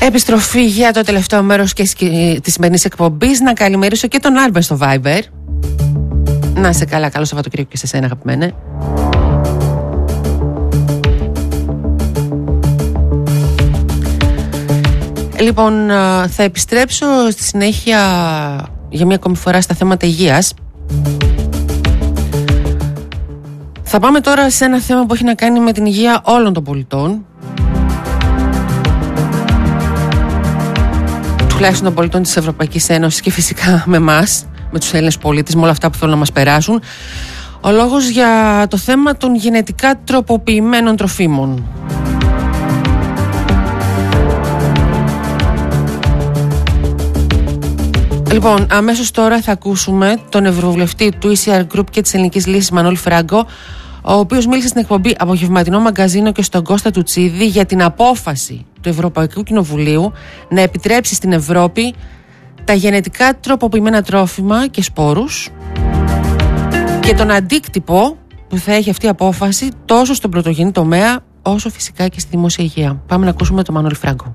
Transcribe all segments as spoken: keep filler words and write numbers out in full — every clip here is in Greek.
Επιστροφή για το τελευταίο μέρος και της σημερινής εκπομπής. Να καλημερίσω και τον Άλμπερ στο Viber. Να σε καλά, καλό Σαββατοκύριακο και σε σένα, αγαπημένε. Λοιπόν, θα επιστρέψω στη συνέχεια για μια ακόμη φορά στα θέματα υγείας. Θα πάμε τώρα σε ένα θέμα που έχει να κάνει με την υγεία όλων των πολιτών, τουλάχιστον των πολιτών της Ευρωπαϊκής Ένωσης, και φυσικά με εμάς, με τους Έλληνες πολίτες, με όλα αυτά που θέλουν να μας περάσουν. Ο λόγος για το θέμα των γενετικά τροποποιημένων τροφίμων. Λοιπόν, αμέσως τώρα θα ακούσουμε τον Ευρωβουλευτή του ι σι αρ Group και της Ελληνικής Λύσης, Μανώλη Φράγκο, ο οποίος μίλησε στην εκπομπή Απογευματινό Μαγκαζίνο και στον Κώστα Τουτσίδη για την απόφαση του Ευρωπαϊκού Κοινοβουλίου να επιτρέψει στην Ευρώπη τα γενετικά τροποποιημένα τρόφιμα και σπόρους και τον αντίκτυπο που θα έχει αυτή η απόφαση τόσο στον πρωτογενή τομέα όσο φυσικά και στη δημόσια υγεία. Πάμε να ακούσουμε τον Μανώλη Φράγκο.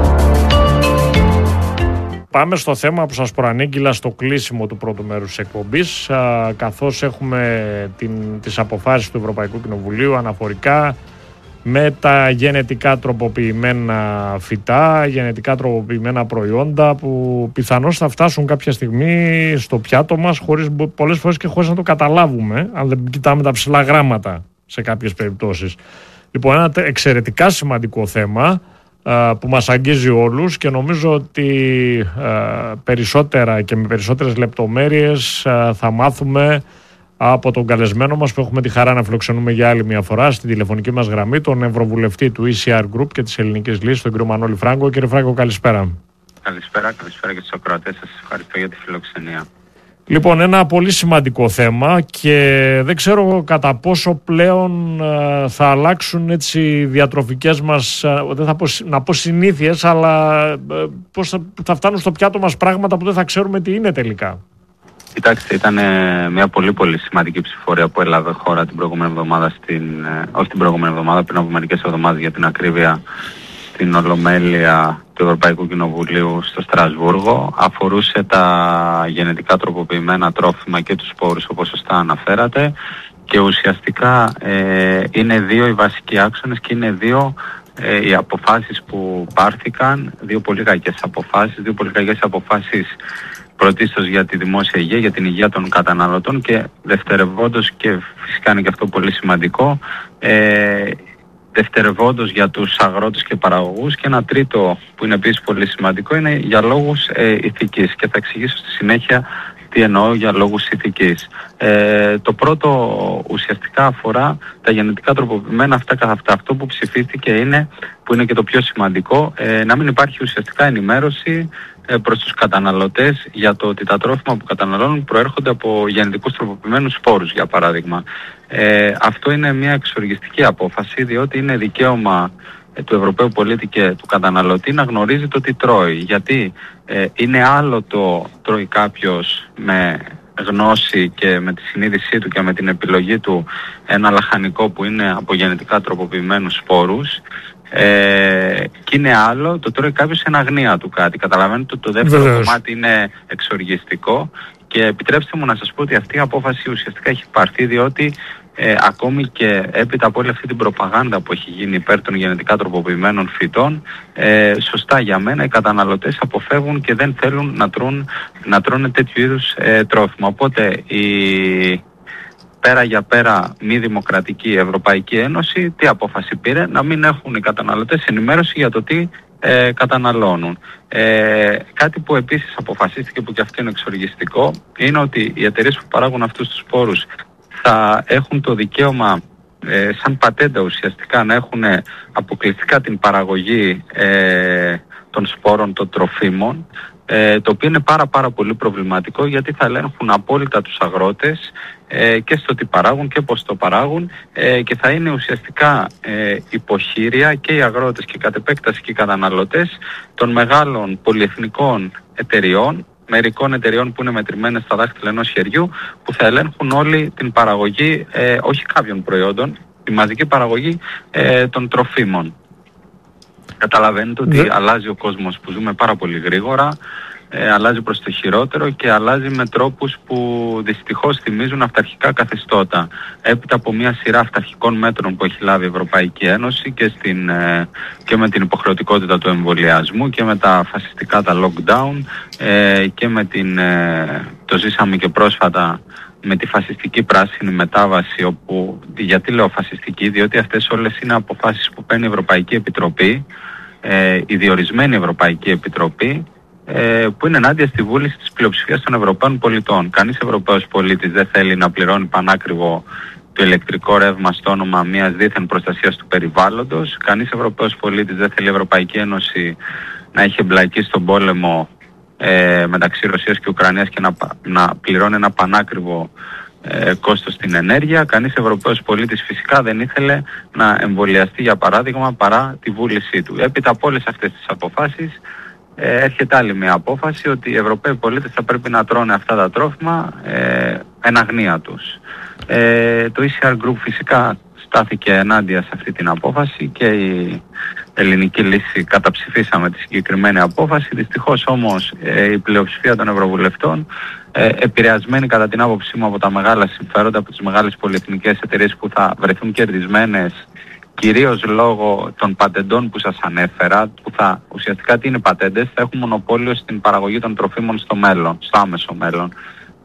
Πάμε στο θέμα που σας προανήγγειλα στο κλείσιμο του πρώτου μέρους της εκπομπής, καθώς έχουμε την, τις αποφάσεις του Ευρωπαϊκού Κοινοβουλίου αναφορικά με τα γενετικά τροποποιημένα φυτά, γενετικά τροποποιημένα προϊόντα που πιθανώς θα φτάσουν κάποια στιγμή στο πιάτο μας, χωρίς, πολλές φορές και χωρίς να το καταλάβουμε, αν δεν κοιτάμε τα ψηλά γράμματα σε κάποιες περιπτώσεις. Λοιπόν, ένα εξαιρετικά σημαντικό θέμα που μας αγγίζει όλους και νομίζω ότι περισσότερα και με περισσότερες λεπτομέρειες θα μάθουμε από τον καλεσμένο μας που έχουμε τη χαρά να φιλοξενούμε για άλλη μια φορά στην τηλεφωνική μας γραμμή, τον Ευρωβουλευτή του ι σι αρ Group και της Ελληνικής Λύσης, τον κύριο Μανώλη Φράγκο. Κύριε Φράγκο, καλησπέρα. Καλησπέρα, καλησπέρα και στους ακροατές σας. Ευχαριστώ για τη φιλοξενία. Λοιπόν, ένα πολύ σημαντικό θέμα και δεν ξέρω κατά πόσο πλέον ε, θα αλλάξουν έτσι οι διατροφικές μας, ε, δεν θα πω, να πω συνήθειες, αλλά ε, πώς θα, θα φτάνουν στο πιάτο μας πράγματα που δεν θα ξέρουμε τι είναι τελικά. Κοιτάξτε, ήταν ε, μια πολύ πολύ σημαντική ψηφοφορία που έλαβε χώρα την προηγούμενη εβδομάδα, στην, ε, όχι την προηγούμενη εβδομάδα, πριν από μερικές εβδομάδες για την ακρίβεια, στην Ολομέλεια του Ευρωπαϊκού Κοινοβουλίου στο Στρασβούργο. Αφορούσε τα γενετικά τροποποιημένα τρόφιμα και τους σπόρους, όπως σωστά αναφέρατε, και ουσιαστικά ε, είναι δύο οι βασικοί άξονες και είναι δύο ε, οι αποφάσεις που πάρθηκαν, δύο πολύ κακές αποφάσεις, δύο πολύ κακές αποφάσεις πρωτίστως για τη δημόσια υγεία, για την υγεία των καταναλωτών και δευτερευόντως, και φυσικά είναι και αυτό πολύ σημαντικό, ε, δευτερευόντως για τους αγρότες και παραγωγούς, και ένα τρίτο που είναι επίσης πολύ σημαντικό είναι για λόγους ε, ηθικής, και θα εξηγήσω στη συνέχεια τι εννοώ για λόγους ηθικής. Ε, το πρώτο ουσιαστικά αφορά τα γενετικά τροποποιημένα αυτά καθ' αυτά. Αυτό που ψηφίστηκε είναι, που είναι και το πιο σημαντικό, ε, να μην υπάρχει ουσιαστικά ενημέρωση ε, προς τους καταναλωτές για το ότι τα τρόφιμα που καταναλώνουν προέρχονται από γενετικούς τροποποιημένους σπόρους, για παράδειγμα. Ε, αυτό είναι μια εξοργιστική απόφαση, διότι είναι δικαίωμα ε, του Ευρωπαίου πολίτη και του καταναλωτή να γνωρίζει το τι τρώει. Γιατί ε, είναι άλλο το τρώει κάποιος με γνώση και με τη συνείδησή του και με την επιλογή του ένα λαχανικό που είναι από γενετικά τροποποιημένους σπόρους, ε, και είναι άλλο το τρώει κάποιος σε αγνία του κάτι. Καταλαβαίνετε ότι το δεύτερο Βεβαίως. κομμάτι είναι εξοργιστικό. Και επιτρέψτε μου να σας πω ότι αυτή η απόφαση ουσιαστικά έχει πάρθει διότι ε, ακόμη και έπειτα από όλη αυτή την προπαγάνδα που έχει γίνει υπέρ των γενετικά τροποποιημένων φυτών, ε, σωστά για μένα οι καταναλωτές αποφεύγουν και δεν θέλουν να, τρούν, να τρώνε τέτοιου είδους ε, τρόφιμα. Οπότε η πέρα για πέρα μη δημοκρατική Ευρωπαϊκή Ένωση τι απόφαση πήρε? Να μην έχουν οι καταναλωτές ενημέρωση για το τι ε, καταναλώνουν. Ε, κάτι που επίσης αποφασίστηκε, που και αυτό είναι εξοργιστικό, είναι ότι οι εταιρείες που παράγουν αυτούς τους σπόρους θα έχουν το δικαίωμα ε, σαν πατέντα ουσιαστικά να έχουν αποκλειστικά την παραγωγή ε, των σπόρων των τροφίμων, ε, το οποίο είναι πάρα πάρα πολύ προβληματικό, γιατί θα ελέγχουν απόλυτα τους αγρότες ε, και στο τι παράγουν και πώς το παράγουν, ε, και θα είναι ουσιαστικά ε, υποχείρια και οι αγρότες και κατ' επέκταση και οι καταναλωτές των μεγάλων πολυεθνικών εταιριών, μερικών εταιριών που είναι μετρημένες στα δάχτυλα ενός χεριού, που θα ελέγχουν όλη την παραγωγή, ε, όχι κάποιων προϊόντων, τη μαζική παραγωγή ε, των τροφίμων. Καταλαβαίνετε ότι yeah. αλλάζει ο κόσμος που ζούμε πάρα πολύ γρήγορα, ε, αλλάζει προς το χειρότερο και αλλάζει με τρόπους που δυστυχώς θυμίζουν αυταρχικά καθεστώτα. Έπειτα από μια σειρά αυταρχικών μέτρων που έχει λάβει η Ευρωπαϊκή Ένωση και, στην, ε, και με την υποχρεωτικότητα του εμβολιασμού και με τα φασιστικά τα lockdown ε, και με την, ε, το ζήσαμε και πρόσφατα με τη φασιστική πράσινη μετάβαση, όπου, γιατί λέω φασιστική, διότι αυτές όλες είναι αποφάσεις που παίρνει η Ευρωπαϊκή Επιτροπή, ε, η διορισμένη Ευρωπαϊκή Επιτροπή, ε, που είναι ενάντια στη βούληση της πλειοψηφίας των Ευρωπαίων πολιτών. Κανείς Ευρωπαίος πολίτης δεν θέλει να πληρώνει πανάκριβο το ηλεκτρικό ρεύμα στο όνομα μιας δίθεν προστασίας του περιβάλλοντος. Κανείς Ευρωπαίος πολίτης δεν θέλει η Ευρωπαϊκή Ένωση να έχει εμπλακεί στον πόλεμο Ε, μεταξύ Ρωσίας και Ουκρανίας και να, να πληρώνει ένα πανάκριβο ε, κόστος στην ενέργεια. Κανείς Ευρωπαίος πολίτης φυσικά δεν ήθελε να εμβολιαστεί, για παράδειγμα, παρά τη βούλησή του. Έπειτα από όλες αυτές τις αποφάσεις ε, έρχεται άλλη μια απόφαση ότι οι Ευρωπαίοι πολίτες θα πρέπει να τρώνε αυτά τα τρόφιμα ε, εν αγνία τους. Ε, το ι σι αρ Group φυσικά στάθηκε ενάντια σε αυτή την απόφαση και η ελληνική λύση καταψηφίσαμε τη συγκεκριμένη απόφαση. Δυστυχώς όμως ε, η πλειοψηφία των Ευρωβουλευτών, ε, επηρεασμένη κατά την άποψή μου από τα μεγάλα συμφέροντα, από τις μεγάλες πολυεθνικές εταιρείες που θα βρεθούν κερδισμένες κυρίως λόγω των πατεντών που σας ανέφερα, που θα ουσιαστικά τι είναι πατέντες, θα έχουν μονοπόλιο στην παραγωγή των τροφίμων στο μέλλον, στο άμεσο μέλλον.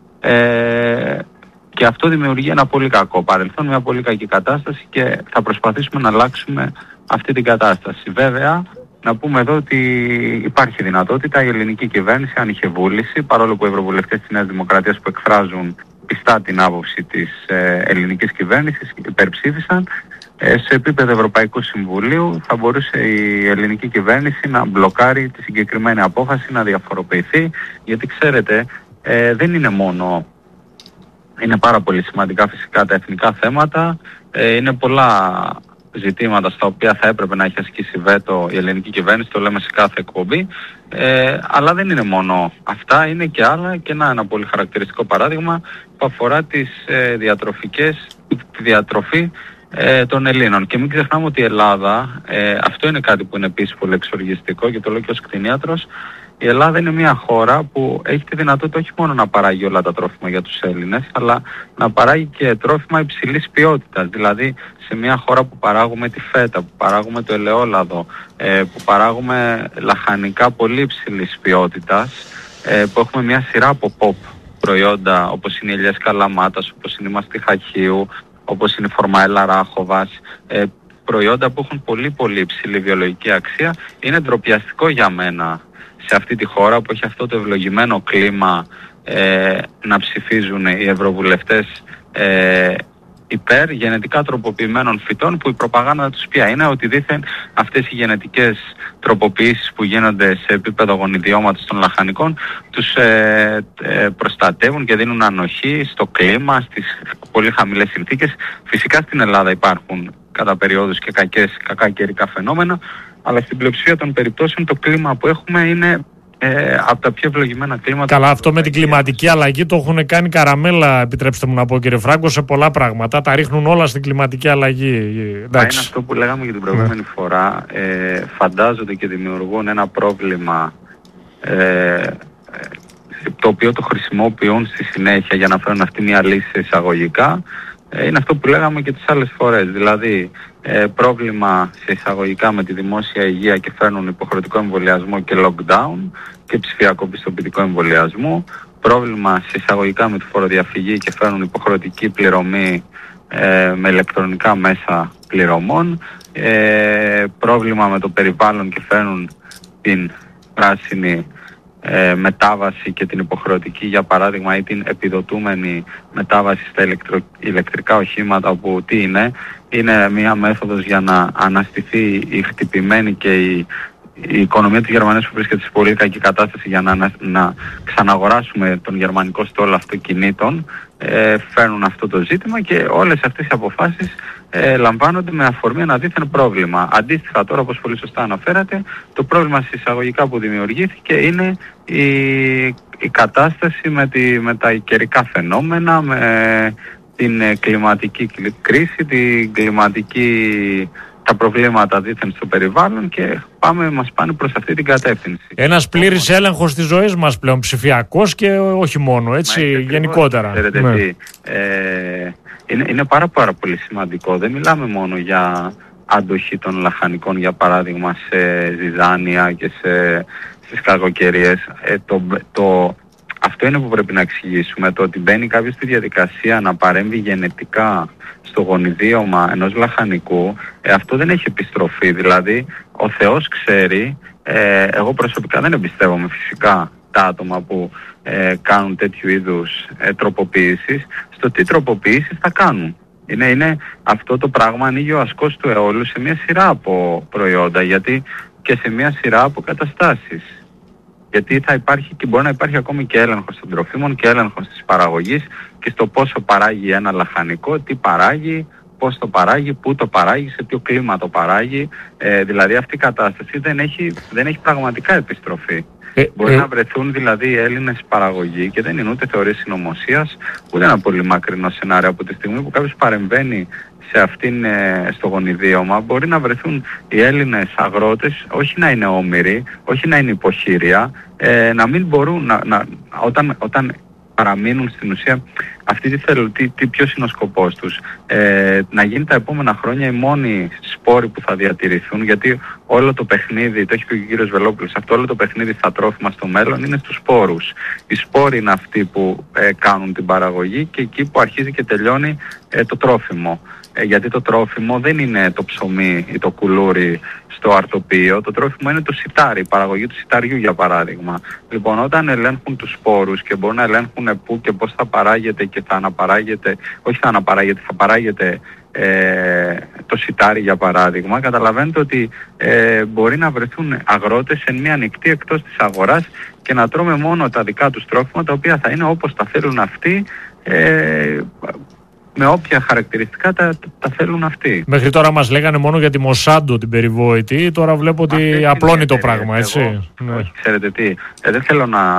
Ε, και αυτό δημιουργεί ένα πολύ κακό παρελθόν, μια πολύ κακή κατάσταση και θα προσπαθήσουμε να αλλάξουμε αυτή την κατάσταση. Βέβαια, να πούμε εδώ ότι υπάρχει δυνατότητα η ελληνική κυβέρνηση, αν είχε βούληση, παρόλο που οι ευρωβουλευτές της Νέας Δημοκρατίας που εκφράζουν πιστά την άποψη της ε, ελληνικής κυβέρνησης υπερψήφισαν, ε, σε επίπεδο Ευρωπαϊκού Συμβουλίου θα μπορούσε η ελληνική κυβέρνηση να μπλοκάρει τη συγκεκριμένη απόφαση, να διαφοροποιηθεί, γιατί ξέρετε ε, δεν είναι μόνο, είναι πάρα πολύ σημαντικά φυσικά τα εθνικά θέματα, ε, είναι πολλά ζητήματα στα οποία θα έπρεπε να έχει ασκήσει βέτο η ελληνική κυβέρνηση, το λέμε σε κάθε εκπομπή, ε, αλλά δεν είναι μόνο αυτά, είναι και άλλα, και ένα, ένα πολύ χαρακτηριστικό παράδειγμα που αφορά τις ε, διατροφικές, τη διατροφή ε, των Ελλήνων. Και μην ξεχνάμε ότι η Ελλάδα, ε, αυτό είναι κάτι που είναι επίσης πολύ εξοργιστικό και το λέω και ως κτηνίατρος, η Ελλάδα είναι μια χώρα που έχει τη δυνατότητα όχι μόνο να παράγει όλα τα τρόφιμα για τους Έλληνες, αλλά να παράγει και τρόφιμα υψηλής ποιότητας. Δηλαδή σε μια χώρα που παράγουμε τη φέτα, που παράγουμε το ελαιόλαδο, ε, που παράγουμε λαχανικά πολύ υψηλής ποιότητας, ε, που έχουμε μια σειρά από pop προϊόντα όπως είναι οι ελιές καλαμάτας, όπως είναι η μαστίχα χείου, όπως είναι η φορμαέλα ράχοβας, ε, προϊόντα που έχουν πολύ πολύ υψηλή βιολογική αξία. Είναι ντροπιαστικό για μένα σε αυτή τη χώρα που έχει αυτό το ευλογημένο κλίμα ε, να ψηφίζουν οι ευρωβουλευτές ε, υπέρ γενετικά τροποποιημένων φυτών, που η προπαγάνδα τους ποια είναι, ότι δήθεν αυτές οι γενετικές τροποποιήσεις που γίνονται σε επίπεδο γονιδιώματος των λαχανικών τους ε, ε, προστατεύουν και δίνουν ανοχή στο κλίμα, στις πολύ χαμηλές συνθήκες. Φυσικά στην Ελλάδα υπάρχουν κατά περιόδους και κακές, κακά καιρικά φαινόμενα, αλλά στην πλειοψηφία των περιπτώσεων το κλίμα που έχουμε είναι ε, από τα πιο ευλογημένα κλίματα. Καλά, αυτό με την κλιματική αλλαγή το έχουν κάνει καραμέλα, επιτρέψτε μου να πω, κύριε Φράγκο, σε πολλά πράγματα. Τα ρίχνουν όλα στην κλιματική αλλαγή. Εντάξει. Είναι αυτό που λέγαμε και την προηγούμενη mm. φορά. Ε, φαντάζονται και δημιουργούν ένα πρόβλημα ε, το οποίο το χρησιμοποιούν στη συνέχεια για να φέρουν αυτή μια λύση εισαγωγικά. Είναι αυτό που λέγαμε και τις άλλες φορές, δηλαδή ε, πρόβλημα σε εισαγωγικά με τη δημόσια υγεία και φέρνουν υποχρεωτικό εμβολιασμό και lockdown και ψηφιακό πιστοποιητικό εμβολιασμό, πρόβλημα σε εισαγωγικά με τη φοροδιαφυγή και φέρνουν υποχρεωτική πληρωμή ε, με ηλεκτρονικά μέσα πληρωμών, ε, πρόβλημα με το περιβάλλον και φέρνουν την πράσινη Ε, μετάβαση και την υποχρεωτική, για παράδειγμα, ή την επιδοτούμενη μετάβαση στα ηλεκτρο... ηλεκτρικά οχήματα, όπου τι είναι, είναι μια μέθοδος για να αναστηθεί η χτυπημένη και η, η οικονομία της Γερμανίας που βρίσκεται σε πολύ κακή κατάσταση, για να, να ξαναγοράσουμε τον γερμανικό στόλο αυτοκινήτων. Ε, φέρνουν αυτό το ζήτημα και όλες αυτές οι αποφάσεις ε, λαμβάνονται με αφορμή ένα δίθεν πρόβλημα. Αντίστοιχα τώρα, όπως πολύ σωστά αναφέρατε, το πρόβλημα συσσαγωγικά που δημιουργήθηκε είναι η, η κατάσταση με, τη, με τα καιρικά φαινόμενα, με την κλιματική κρίση, την κλιματική, τα προβλήματα δήθεν στο περιβάλλον και πάμε, μας πάνε προς αυτή την κατεύθυνση. Ένας πλήρης έλεγχος της ζωής μας πλέον, ψηφιακός και όχι μόνο, έτσι, Μα, γενικότερα. Ξέρετε ναι. τι, ε, είναι, είναι πάρα πάρα πολύ σημαντικό. Δεν μιλάμε μόνο για αντοχή των λαχανικών, για παράδειγμα, σε ζυζάνια και σε, στις κακοκαιρίες. Ε, το, το, αυτό είναι που πρέπει να εξηγήσουμε, το ότι μπαίνει κάποιος στη διαδικασία να παρέμβει γενετικά στο γονιδίωμα ενός λαχανικού, ε, αυτό δεν έχει επιστροφή. Δηλαδή, ο Θεός ξέρει, ε, εγώ προσωπικά δεν εμπιστεύομαι φυσικά τα άτομα που ε, κάνουν τέτοιου είδους ε, τροποποιήσεις, στο τι τροποποιήσεις θα κάνουν. Είναι, είναι αυτό το πράγμα ανοίγει ο ασκός του αιώλου σε μια σειρά από προϊόντα, γιατί και σε μια σειρά από καταστάσεις. Γιατί θα υπάρχει και μπορεί να υπάρχει ακόμη και έλεγχος των τροφίμων και έλεγχος της παραγωγής και στο πόσο παράγει ένα λαχανικό, τι παράγει, πώς το παράγει, πού το παράγει, σε ποιο κλίμα το παράγει. Ε, δηλαδή αυτή η κατάσταση δεν έχει, δεν έχει πραγματικά επιστροφή. Ε, μπορεί ε, να βρεθούν δηλαδή οι Έλληνες παραγωγοί και δεν είναι ούτε θεωρίες συνωμοσίας, ούτε ένα πολύ μακρινό σενάριο από τη στιγμή που κάποιος παρεμβαίνει σε αυτήν, ε, στο γονιδίωμα, μπορεί να βρεθούν οι Έλληνες αγρότες, όχι να είναι όμηροι, όχι να είναι υποχείρια, ε, να μην μπορούν να, να, όταν, όταν παραμείνουν στην ουσία αυτοί τι θέλουν, τι, τι, ποιος είναι ο σκοπός τους, ε, να γίνει τα επόμενα χρόνια οι μόνοι σπόροι που θα διατηρηθούν, γιατί όλο το παιχνίδι, το έχει πει ο κύριος Βελόπουλος, αυτό όλο το παιχνίδι στα τρόφιμα στο μέλλον είναι στους σπόρους. Οι σπόροι είναι αυτοί που ε, κάνουν την παραγωγή και εκεί που αρχίζει και τελειώνει ε, το τρόφιμο. Ε, γιατί το τρόφιμο δεν είναι το ψωμί ή το κουλούρι στο αρτοπείο, το τρόφιμο είναι το σιτάρι, η παραγωγή του σιταριού για παράδειγμα. Λοιπόν, όταν ελέγχουν τους σπόρους και μπορούν να ελέγχουν πού και πώς θα παράγεται και θα αναπαράγεται, όχι θα αναπαράγεται, θα παράγεται ε, το σιτάρι για παράδειγμα, καταλαβαίνετε ότι ε, μπορεί να βρεθούν αγρότες σε μια ανοιχτή εκτός της αγοράς και να τρώμε μόνο τα δικά τους τρόφιμα, τα οποία θα είναι όπως τα θέλουν αυτοί, ε, με όποια χαρακτηριστικά τα, τα θέλουν αυτοί. Μέχρι τώρα μας λέγανε μόνο για τη Μοσάντο την περιβόητη, τώρα βλέπω ότι απλώνει το πράγμα, έτσι. Εγώ, ναι. Όχι, ξέρετε τι, ε, δεν θέλω να,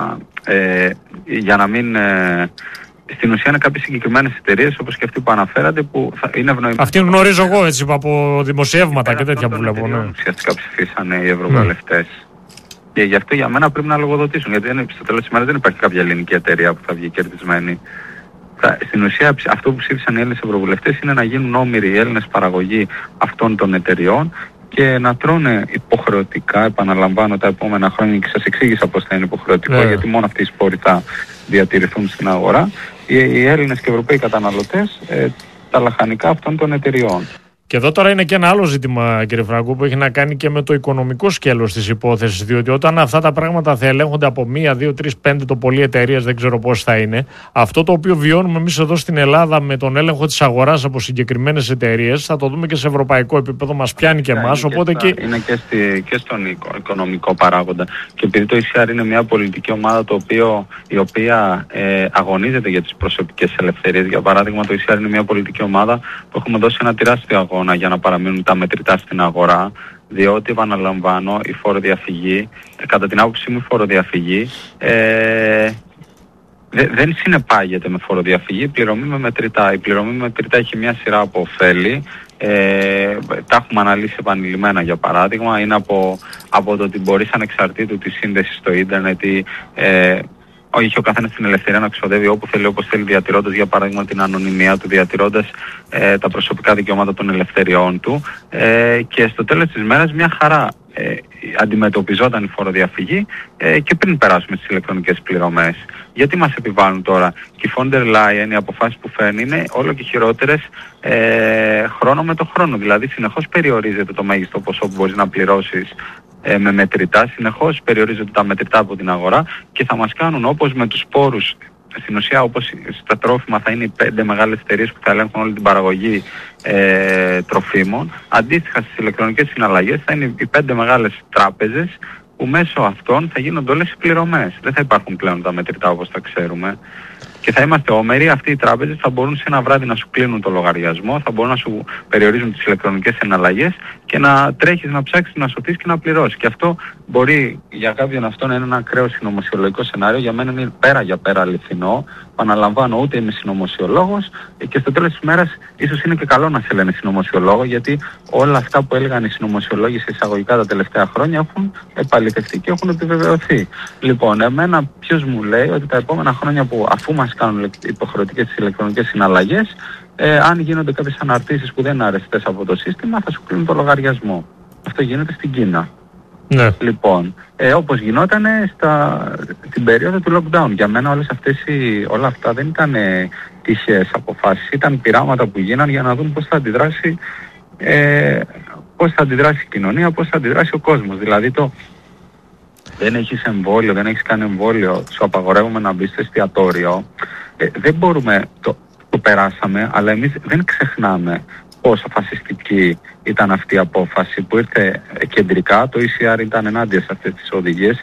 ε, για να μην... Ε, στην ουσία είναι κάποιες συγκεκριμένες εταιρείες όπως και αυτή που αναφέρατε που θα είναι ευνοημένες. Αυτή γνωρίζω εγώ έτσι από δημοσιεύματα και τέτοια που βλέπω. Ναι. Ουσιαστικά ψηφίσανε οι ευρωβουλευτές. Ναι. Και γι' αυτό για μένα πρέπει να λογοδοτήσουν, γιατί δεν, στο τέλος της ημέρας δεν υπάρχει κάποια ελληνική εταιρεία που θα βγει κερδισμένη. Στην ουσία αυτό που ψήφισαν οι Έλληνες ευρωβουλευτές είναι να γίνουν όμηροι οι Έλληνες παραγωγοί αυτών των εταιριών και να τρώνε υποχρεωτικά, επαναλαμβάνω, τα επόμενα χρόνια, και σας εξήγησα πώς θα είναι υποχρεωτικό, yeah. γιατί μόνο αυτοί οι σπόροι θα διατηρηθούν στην αγορά, οι, οι Έλληνες και Ευρωπαίοι καταναλωτές ε, τα λαχανικά αυτών των εταιριών. Και εδώ τώρα είναι και ένα άλλο ζήτημα, κύριε Φραγκού, που έχει να κάνει και με το οικονομικό σκέλος της υπόθεσης. Διότι όταν αυτά τα πράγματα θα ελέγχονται από μία, δύο, τρεις, πέντε το πολύ εταιρείες, δεν ξέρω πώς θα είναι, αυτό το οποίο βιώνουμε εμείς εδώ στην Ελλάδα με τον έλεγχο της αγοράς από συγκεκριμένες εταιρείες, θα το δούμε και σε ευρωπαϊκό επίπεδο, μας πιάνει και εμάς. Οπότε και, και... Είναι και, στη, και στον οικονομικό παράγοντα. Και επειδή το ι σι αρ είναι μια πολιτική ομάδα το οποίο, η οποία ε, αγωνίζεται για τις προσωπικές ελευθερίες, για παράδειγμα, το ι σι αρ είναι μια πολιτική ομάδα που έχουμε δώσει ένα τεράστιο αγώνα για να παραμείνουν τα μετρητά στην αγορά, διότι, επαναλαμβάνω, η φοροδιαφυγή, κατά την άποψή μου η φοροδιαφυγή ε, δε, δεν συνεπάγεται με φοροδιαφυγή, η πληρωμή με μετρητά. Η πληρωμή με μετρητά έχει μια σειρά από ωφέλη, ε, τα έχουμε αναλύσει επανειλημμένα για παράδειγμα, είναι από, από το ότι μπορείς ανεξαρτήτου τη σύνδεση στο ίντερνετ ή ε, είχε ο καθένας την ελευθερία να ξοδεύει όπου θέλει, όπως θέλει, διατηρώντας για παράδειγμα την ανωνυμία του, διατηρώντας ε, τα προσωπικά δικαιώματα των ελευθεριών του ε, και στο τέλος της μέρας μια χαρά ε, αντιμετωπιζόταν η φοροδιαφυγή ε, και πριν περάσουμε στις ηλεκτρονικές πληρωμές. Γιατί μας επιβάλλουν τώρα, και η Φόντερ Λάιεν, οι αποφάσεις που φέρνει είναι όλο και χειρότερες ε, χρόνο με το χρόνο. Δηλαδή συνεχώς περιορίζεται το μέγιστο ποσό που μπορείς να πληρώσεις ε, με μετρητά, συνεχώς περιορίζονται τα μετρητά από την αγορά και θα μας κάνουν όπως με τους σπόρους. Στην ουσία, όπως στα τρόφιμα θα είναι οι πέντε μεγάλες εταιρείες που θα ελέγχουν όλη την παραγωγή ε, τροφίμων, αντίστοιχα στις ηλεκτρονικές συναλλαγές θα είναι οι πέντε μεγάλες τράπεζες που μέσω αυτών θα γίνονται όλες οι πληρωμές. Δεν θα υπάρχουν πλέον τα μετρητά όπως τα ξέρουμε. Και Και θα είμαστε όμεροι, αυτοί οι τράπεζες θα μπορούν σε ένα βράδυ να σου κλείνουν το λογαριασμό, θα μπορούν να σου περιορίζουν τις ηλεκτρονικές εναλλαγές και να τρέχεις να ψάξεις να σωθείς και να πληρώσεις. Και αυτό μπορεί για κάποιον αυτό να είναι ένα ακραίο συνωμοσιολογικό σενάριο, για μένα είναι πέρα για πέρα αληθινό. Παναλαμβάνω, ούτε είμαι συνωμοσιολόγος και στο τέλος της ημέρας ίσως είναι και καλό να σε λένε συνωμοσιολόγο, γιατί όλα αυτά που έλεγαν οι συνωμοσιολόγοι σε εισαγωγικά τα τελευταία χρόνια έχουν επαληθευτεί και έχουν επιβεβαιωθεί. Λοιπόν, εμένα ποιος μου λέει ότι τα επόμενα χρόνια που αφού μας κάνουν υποχρεωτικές τις ηλεκτρονικές συναλλαγές, ε, αν γίνονται κάποιες αναρτήσεις που δεν είναι αρεστές από το σύστημα, θα σου κλείνουν το λογαριασμό. Αυτό γίνεται στην Κίνα. Ναι. Λοιπόν, ε, όπως γινόταν στα, την περίοδο του lockdown. Για μένα όλες αυτές οι, όλα αυτά δεν ήταν ε, τυχαίες αποφάσεις. Ήταν πειράματα που γίναν για να δουν πώς θα αντιδράσει, ε, πώς θα αντιδράσει η κοινωνία, πώς θα αντιδράσει ο κόσμος. Δηλαδή το δεν έχεις εμβόλιο, δεν έχεις κάνει εμβόλιο, σου απαγορεύουμε να μπεις στο εστιατόριο. Ε, δεν μπορούμε, το, το περάσαμε, αλλά εμείς δεν ξεχνάμε πόσο φασιστική ήταν αυτή η απόφαση που ήρθε κεντρικά. Το ι σι αρ ήταν ενάντια σε αυτές τις οδηγίες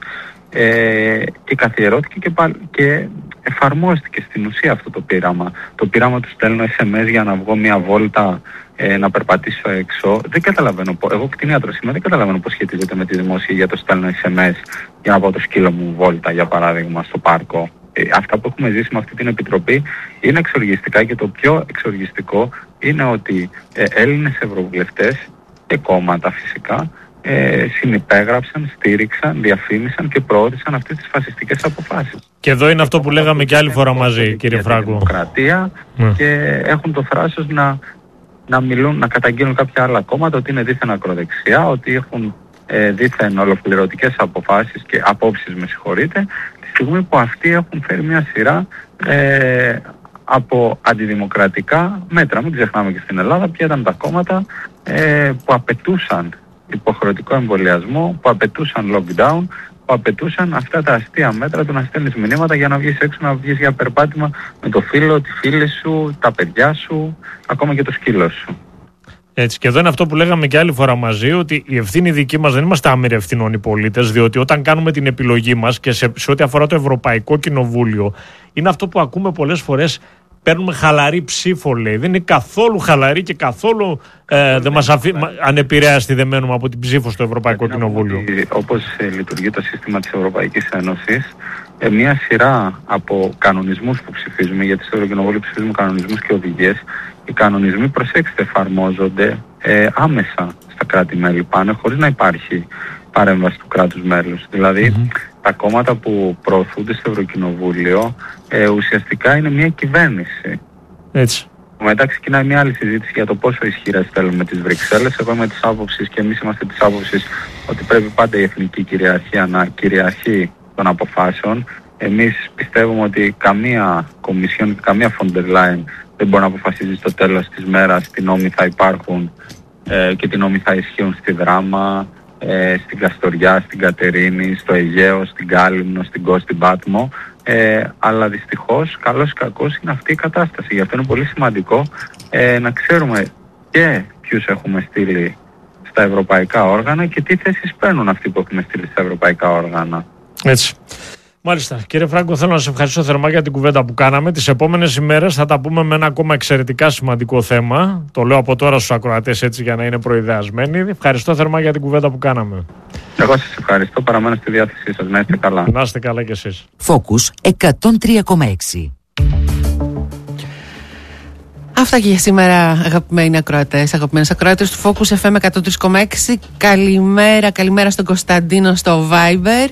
ε, και καθιερώθηκε και, πάλι, και εφαρμόστηκε στην ουσία αυτό το πείραμα. Το πείραμα του στέλνω ες εμ ες για να βγω μια βόλτα, ε, να περπατήσω έξω. Δεν καταλαβαίνω, εγώ κτηνίατρος είμαι, δεν καταλαβαίνω πώς σχετίζεται με τη δημόσια υγεία το στέλνω ες εμ ες για να πάω το σκύλο μου βόλτα, για παράδειγμα, στο πάρκο. Ε, αυτά που έχουμε ζήσει με αυτή την επιτροπή είναι εξοργιστικά και το πιο εξοργιστικό είναι ότι ε, Έλληνες ευρωβουλευτές και κόμματα φυσικά ε, συνυπέγραψαν, στήριξαν, διαφήμισαν και προώθησαν αυτές τις φασιστικές αποφάσεις. Και εδώ είναι αυτό που λέγαμε και άλλη φορά μαζί, κύριε Φράγκο. Δημοκρατία mm. και έχουν το θράσος να, να μιλούν, να καταγγείλουν κάποια άλλα κόμματα ότι είναι δίθεν ακροδεξιά, ότι έχουν ε, δίθεν ολοκληρωτικές αποφάσεις και απόψεις, με συγχωρείτε, τη στιγμή που αυτοί έχουν φέρει μια σειρά ε, από αντιδημοκρατικά μέτρα. Μην ξεχνάμε και στην Ελλάδα ποια ήταν τα κόμματα ε, που απαιτούσαν υποχρεωτικό εμβολιασμό, που απαιτούσαν lockdown, που απαιτούσαν αυτά τα αστεία μέτρα του να στέλνεις μηνύματα για να βγεις έξω, να βγεις για περπάτημα με το φίλο, τη φίλη σου, τα παιδιά σου, ακόμα και το σκύλο σου. Έτσι, και εδώ είναι αυτό που λέγαμε και άλλη φορά μαζί, ότι η ευθύνη δική μας δεν είμαστε άμυροι ευθυνών οι πολίτες, διότι όταν κάνουμε την επιλογή μας και σε, σε ό,τι αφορά το Ευρωπαϊκό Κοινοβούλιο, είναι αυτό που ακούμε πολλές φορές, παίρνουμε χαλαρή ψήφο, λέει. Δεν είναι καθόλου χαλαρή και καθόλου ε, δεν μας αφή... ανεπηρέαστη δεν μένουμε από την ψήφο στο Ευρωπαϊκό Κοινοβούλιο. Ότι, όπως ε, λειτουργεί το σύστημα της Ευρωπαϊκής Ένωσης, ε, μια σειρά από κανονισμούς που ψηφίζουμε, γιατί στο Ευρωκοινοβούλιο ψηφίζουμε κανονισμούς και οδηγίες, οι κανονισμοί, προσέξτε, εφαρμόζονται ε, άμεσα στα κράτη-μέλη, πάνε χωρίς να υπάρχει παρέμβαση του κράτους μέλους. Δηλαδή, mm-hmm. τα κόμματα που προωθούνται στο Ευρωκοινοβούλιο ε, ουσιαστικά είναι μια κυβέρνηση. Έτσι. Μετά ξεκινάει μια άλλη συζήτηση για το πόσο ισχυρές θέλουμε τις Βρυξέλλες. Εγώ είμαι της άποψης και εμείς είμαστε της άποψης ότι πρέπει πάντα η εθνική κυριαρχία να κυριαρχεί των αποφάσεων. Εμείς πιστεύουμε ότι καμία κομισιόν και καμία Φοντερ Λάιν δεν μπορεί να αποφασίζει στο τέλος της μέρας τι νόμοι θα υπάρχουν ε, και τι νόμοι θα ισχύουν στη Δράμα, ε, στην Καστοριά, στην Κατερίνη, στο Αιγαίο, στην Κάλυμνο, στην Κο, στην Πάτμο. Ε, αλλά δυστυχώς, καλώς ή κακώς, είναι αυτή η κατάσταση. Γι' αυτό είναι πολύ σημαντικό ε, να ξέρουμε και ποιους έχουμε στείλει στα ευρωπαϊκά όργανα και τι θέσεις παίρνουν αυτοί που έχουμε στείλει στα ευρωπαϊκά όργανα. Έτσι. Μάλιστα. Κύριε Φράγκο, θέλω να σας ευχαριστώ θερμά για την κουβέντα που κάναμε. Τις επόμενες ημέρες θα τα πούμε με ένα ακόμα εξαιρετικά σημαντικό θέμα. Το λέω από τώρα στους ακροατές έτσι για να είναι προειδεασμένοι. Ευχαριστώ θερμά για την κουβέντα που κάναμε. Εγώ σας ευχαριστώ. Παραμένω στη διάθεσή σας. Να είστε καλά. Να είστε καλά κι εσείς. Focus εκατόν τρία κόμμα έξι. Αυτά και για σήμερα, αγαπημένοι ακροατές, αγαπημένες ακροατές του Focus εφ εμ εκατόν τρία κόμμα έξι. Καλημέρα, καλημέρα στον Κωνσταντίνο στο Viber.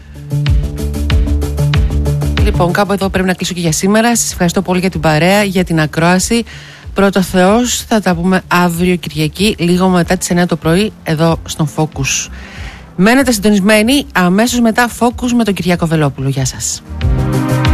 Λοιπόν, κάπου εδώ πρέπει να κλείσω και για σήμερα. Σας ευχαριστώ πολύ για την παρέα, για την ακρόαση. Πρώτο Θεός, θα τα πούμε αύριο Κυριακή, λίγο μετά τις εννιά το πρωί, εδώ στον Focus. Μένετε συντονισμένοι, αμέσως μετά Focus με τον Κυριάκο Βελόπουλο. Γεια σας.